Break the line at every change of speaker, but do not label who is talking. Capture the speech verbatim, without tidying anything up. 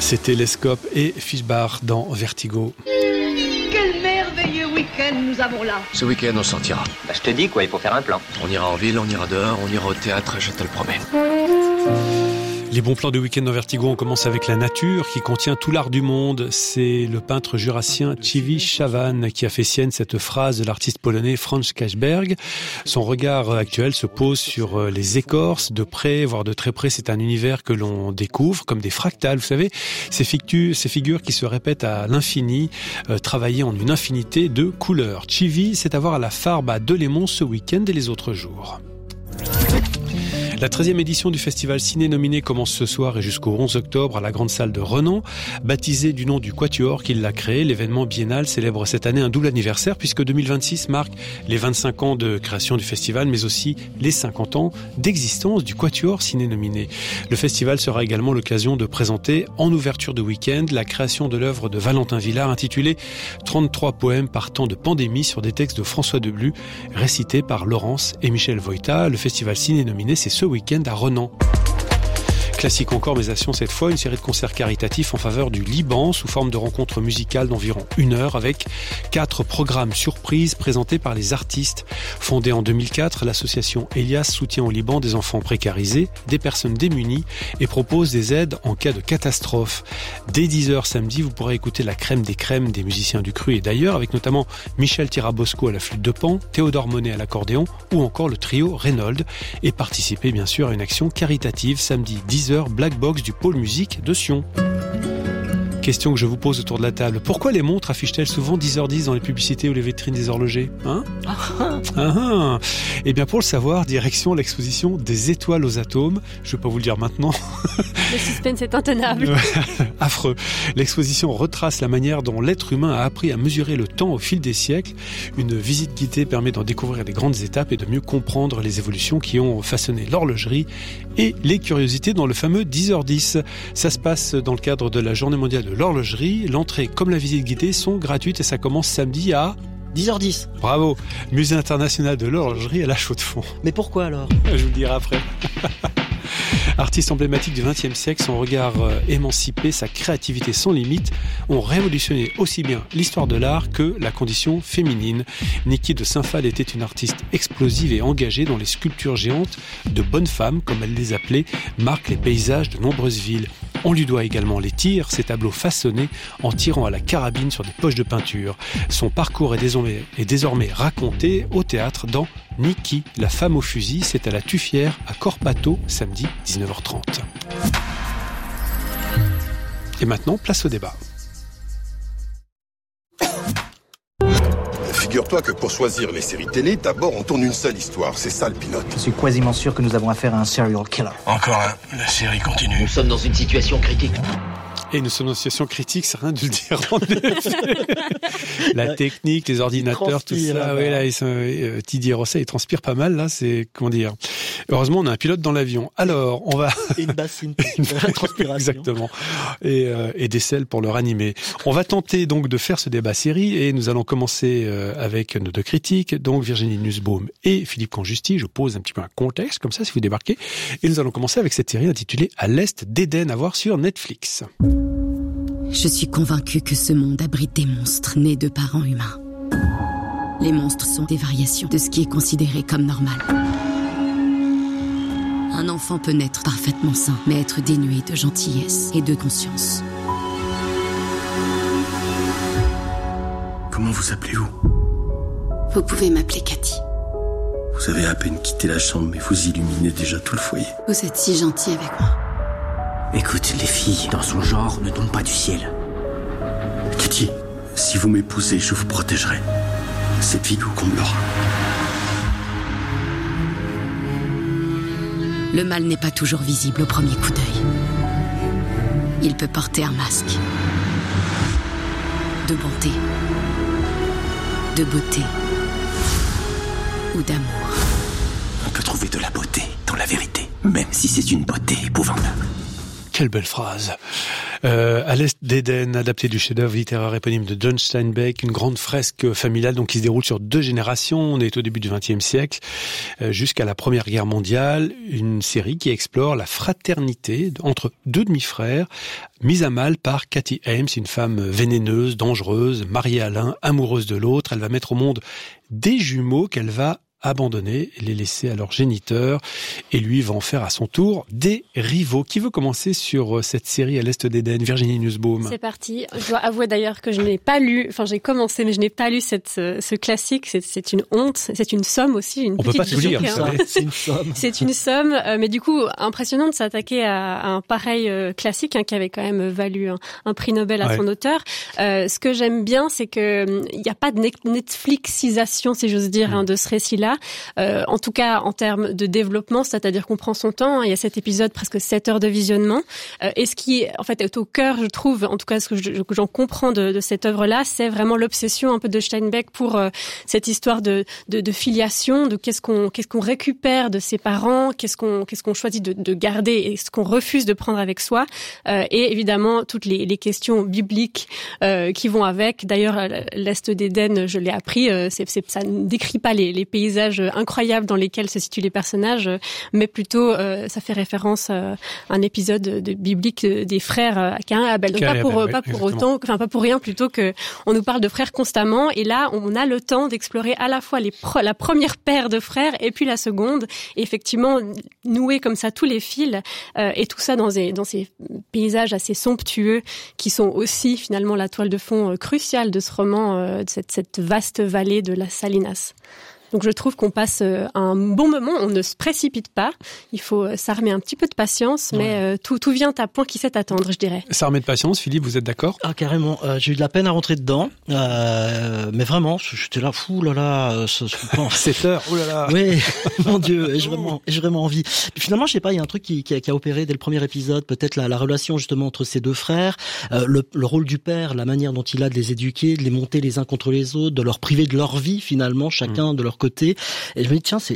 C'était Lescope et Fishbar dans Vertigo.
Quel merveilleux week-end nous avons là.
Ce week-end, on sortira.
Bah, je te dis quoi, il faut faire un plan.
On ira en ville, on ira dehors, on ira au théâtre, je te le promets.
Les bons plans de week-end dans Vertigo, on commence avec la nature qui contient tout l'art du monde. C'est le peintre jurassien Chiwi Chavan qui a fait sienne cette phrase de l'artiste polonais Franz Kashberg. Son regard actuel se pose sur les écorces, de près, voire de très près. C'est un univers que l'on découvre comme des fractales. Vous savez, ces, fictu- ces figures qui se répètent à l'infini, euh, travaillées en une infinité de couleurs. Chiwi, c'est à voir à la Farbe à Delémont ce week-end et les autres jours. La treizième édition du festival Ciné Nominé commence ce soir et jusqu'au onze octobre à la grande salle de Renan. Baptisé du nom du Quatuor qui l'a créé, l'événement biennal célèbre cette année un double anniversaire puisque deux mille vingt-six marque les vingt-cinq ans de création du festival mais aussi les cinquante ans d'existence du Quatuor Ciné Nominé. Le festival sera également l'occasion de présenter en ouverture de week-end la création de l'œuvre de Valentin Villard intitulée trente-trois poèmes par temps de pandémie sur des textes de François Deblu récités par Laurence et Michel Voïta. Le festival Ciné Nominé, c'est ce week-end à Renan. Classique encore, mais action cette fois, une série de concerts caritatifs en faveur du Liban sous forme de rencontres musicales d'environ une heure avec quatre programmes surprises présentés par les artistes. Fondée en deux mille quatre, l'association Elias soutient au Liban des enfants précarisés, des personnes démunies et propose des aides en cas de catastrophe. Dès dix heures samedi, vous pourrez écouter la crème des crèmes des musiciens du cru et d'ailleurs avec notamment Michel Tirabosco à la flûte de pan, Théodore Monet à l'accordéon ou encore le trio Reynolds et participer bien sûr à une action caritative samedi dix heures Black Box du pôle musique de Sion. Question que je vous pose autour de la table. Pourquoi les montres affichent-elles souvent dix heures dix dans les publicités ou les vitrines des horlogers ? Hein ? ah ah. Eh bien, pour le savoir, direction l'exposition des étoiles aux atomes. Je ne vais pas vous le dire maintenant.
Le suspense est intenable.
Affreux. L'exposition retrace la manière dont l'être humain a appris à mesurer le temps au fil des siècles. Une visite guidée permet d'en découvrir les grandes étapes et de mieux comprendre les évolutions qui ont façonné l'horlogerie et les curiosités dans le fameux dix heures dix. Ça se passe dans le cadre de la Journée mondiale de l'horlogerie. L'entrée comme la visite guidée sont gratuites et ça commence samedi à
dix heures dix.
Bravo. Musée international de l'horlogerie à la Chaux-de-Fonds.
Mais pourquoi alors ?
Je vous le dirai après. Artiste emblématique du vingtième siècle, son regard euh, émancipé, sa créativité sans limite ont révolutionné aussi bien l'histoire de l'art que la condition féminine. Niki de Saint-Phal était une artiste explosive et engagée dont les sculptures géantes de bonnes femmes, comme elle les appelait, marquent les paysages de nombreuses villes. On lui doit également les tirs, ces tableaux façonnés en tirant à la carabine sur des poches de peinture. Son parcours est désormais, est désormais raconté au théâtre dans Niki, la femme au fusil. C'est à la Tuffière à Corpato, samedi dix-neuf heures trente. Et maintenant, place au débat.
Figure-toi que pour choisir les séries télé, d'abord on tourne une seule histoire, c'est ça le pilote.
Je suis quasiment sûr que nous avons affaire à un serial killer.
Encore un, la série continue.
Nous sommes dans une situation critique.
Et une situation critique, c'est rien de le dire en effet. La technique, les ordinateurs, tout ça. Oui, là, ils sont, euh, Didier Rosset, il transpire pas mal, là, c'est, comment dire. Heureusement, on a un pilote dans l'avion. Alors, on va.
Et une bassine pour la transpiration.
Exactement. Et, euh, et des selles pour le ranimer. On va tenter donc de faire ce débat série et nous allons commencer euh, avec nos deux critiques, donc Virginie Nussbaum et Philippe Conjusti. Je pose un petit peu un contexte, comme ça, si vous débarquez. Et nous allons commencer avec cette série intitulée À l'Est d'Éden, à voir sur Netflix.
Je suis convaincue que ce monde abrite des monstres nés de parents humains. Les monstres sont des variations de ce qui est considéré comme normal. Un enfant peut naître parfaitement sain, mais être dénué de gentillesse et de conscience.
Comment vous appelez-vous ?
Vous pouvez m'appeler Cathy.
Vous avez à peine quitté la chambre, mais vous illuminez déjà tout le foyer.
Vous êtes si gentil avec moi.
Écoute, les filles, dans son genre, ne tombent pas du ciel.
Cathy, si vous m'épousez, je vous protégerai. Cette vie nous comblera.
Le mal n'est pas toujours visible au premier coup d'œil. Il peut porter un masque. De bonté. De beauté. Ou d'amour.
On peut trouver de la beauté dans la vérité, même si c'est une beauté épouvantable.
Quelle belle phrase. Euh, à l'Est d'Éden, adapté du chef-d'œuvre littéraire éponyme de John Steinbeck, une grande fresque familiale donc qui se déroule sur deux générations. On est au début du vingtième siècle, euh, jusqu'à la Première Guerre mondiale. Une série qui explore la fraternité entre deux demi-frères, mise à mal par Cathy Ames, une femme vénéneuse, dangereuse, mariée à l'un, amoureuse de l'autre. Elle va mettre au monde des jumeaux qu'elle va abandonner, les laisser à leur géniteur, et lui va en faire à son tour des rivaux. Qui veut commencer sur cette série à l'Est d'Éden? Virginie Nussbaum.
C'est parti. Je dois avouer d'ailleurs que je n'ai pas lu, enfin j'ai commencé, mais je n'ai pas lu cette, ce classique. C'est, c'est une honte, c'est une somme aussi, une
On
petite
peut pas tout lire,
hein.
ça.
C'est une somme.
C'est une somme, euh, mais du coup impressionnant de s'attaquer à, à un pareil euh, classique hein, qui avait quand même valu un, un prix Nobel à ouais. son auteur. Euh, ce que j'aime bien, c'est que il n'y a pas de Netflixisation, si j'ose dire, mmh. hein, de ce récit-là. Euh, en tout cas, en termes de développement, c'est-à-dire qu'on prend son temps. Hein, il y a cet épisode, presque sept heures de visionnement. Euh, et ce qui, en fait, est au cœur, je trouve, en tout cas, ce que, je, que j'en comprends de, de cette œuvre-là, c'est vraiment l'obsession un peu de Steinbeck pour euh, cette histoire de, de, de filiation, de qu'est-ce qu'on, qu'est-ce qu'on récupère de ses parents, qu'est-ce qu'on, qu'est-ce qu'on choisit de, de garder et ce qu'on refuse de prendre avec soi. Euh, et évidemment, toutes les, les questions bibliques euh, qui vont avec. D'ailleurs, l'Est d'Éden, je l'ai appris, euh, c'est, c'est, ça ne décrit pas les, les paysages incroyables dans lesquels se situent les personnages, mais plutôt euh, ça fait référence à un épisode de, de biblique des frères Caïn et Abel. Donc pas pour Abel, pas oui, pour exactement. autant, enfin pas pour rien plutôt que on nous parle de frères constamment. Et là, on a le temps d'explorer à la fois les pro- la première paire de frères et puis la seconde. Et effectivement, nouer comme ça tous les fils euh, et tout ça dans ces dans ces paysages assez somptueux qui sont aussi finalement la toile de fond euh, cruciale de ce roman, euh, de cette, cette vaste vallée de la Salinas. Donc je trouve qu'on passe un bon moment, on ne se précipite pas, il faut s'armer un petit peu de patience, mais ouais. euh, tout, tout vient à point qui sait attendre, je dirais.
S'armer de patience, Philippe, vous êtes d'accord?
Ah carrément, euh, j'ai eu de la peine à rentrer dedans, euh, mais vraiment, j'étais là, fou là là, ce, ce,
sept heures, oh là là.
Oui, mon Dieu, j'ai vraiment, j'ai vraiment envie. Puis finalement, je sais pas, il y a un truc qui, qui, a, qui a opéré dès le premier épisode, peut-être la, la relation justement entre ces deux frères, euh, le, le rôle du père, la manière dont il a de les éduquer, de les monter les uns contre les autres, de leur priver de leur vie finalement, chacun mmh. de leur côté. Et je me dis tiens, c'est